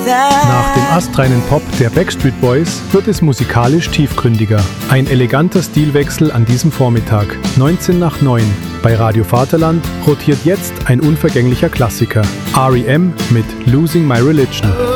Nach dem astreinen Pop der Backstreet Boys wird es musikalisch tiefgründiger. Ein eleganter Stilwechsel an diesem Vormittag. 19 nach 9. Bei Radio Vaterland rotiert jetzt ein unvergänglicher Klassiker. R.E.M. mit Losing My Religion.